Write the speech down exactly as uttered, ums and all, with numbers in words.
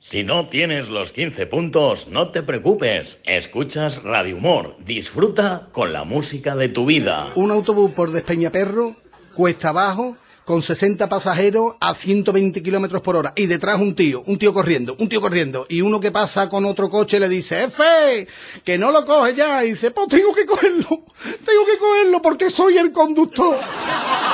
Si no tienes los quince puntos, no te preocupes. Escuchas Radio Humor. Disfruta con la música de tu vida. Un autobús por Despeñaperro, cuesta abajo, con sesenta pasajeros a ciento veinte kilómetros por hora. Y detrás un tío, un tío corriendo, un tío corriendo. Y uno que pasa con otro coche le dice, ¡Efe! Que no lo coge ya. Y dice, pues tengo que cogerlo. Tengo que cogerlo porque soy el conductor.